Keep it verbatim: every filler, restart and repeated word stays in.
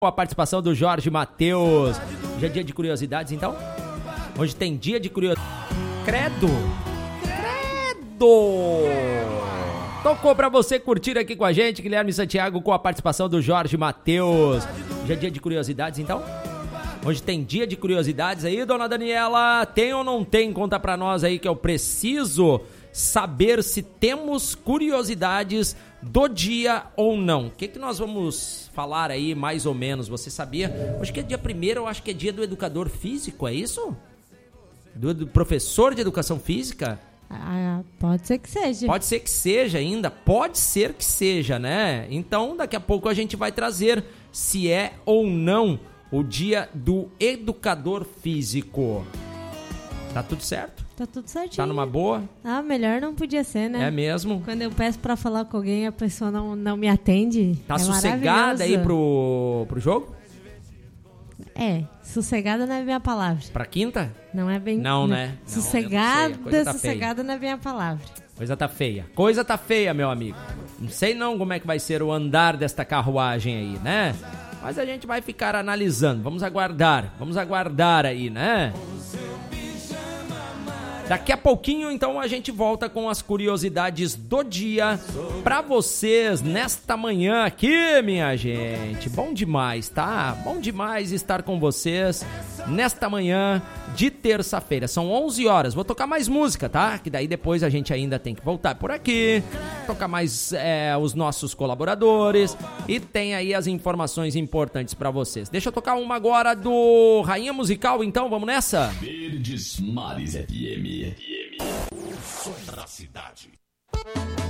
Com a participação do Jorge Mateus. Hoje é dia de curiosidades, então? Hoje tem dia de curiosidades. Credo! Credo! Tocou pra você curtir aqui com a gente, Guilherme Santiago, com a participação do Jorge Mateus. Hoje é dia de curiosidades, então? Hoje tem dia de curiosidades aí, dona Daniela? Tem ou não tem? Conta pra nós aí que eu preciso saber se temos curiosidades do dia ou não. O que que nós vamos falar aí, mais ou menos? Você sabia? Hoje que é dia primeiro, eu acho que é dia do educador físico, é isso? Do, do professor de educação física? Ah, pode ser que seja. Pode ser que seja ainda, pode ser que seja, né? Então, daqui a pouco a gente vai trazer se é ou não o dia do educador físico. Tá tudo certo? Tá tudo certinho. Tá numa boa? Ah, melhor não podia ser, né? É mesmo? Quando eu peço pra falar com alguém e a pessoa não, não me atende. Tá é sossegada aí pro, pro jogo? É, sossegada não é bem a palavra. Pra quinta? Não é bem... Não, né? Sossegada, não, não tá sossegada não é bem a palavra. Coisa tá feia. Coisa tá feia, meu amigo. Não sei não como é que vai ser o andar desta carruagem aí, né? Mas a gente vai ficar analisando. Vamos aguardar. Vamos aguardar aí, né? Daqui a pouquinho, então, a gente volta com as curiosidades do dia pra vocês nesta manhã aqui, minha gente. Bom demais, tá? Bom demais estar com vocês nesta manhã de terça-feira. São onze horas. Vou tocar mais música, tá? Que daí depois a gente ainda tem que voltar por aqui, tocar mais é, os nossos colaboradores e tem aí as informações importantes pra vocês. Deixa eu tocar uma agora do Rainha Musical, então, vamos nessa? Verdes Mares F M. O som da cidade.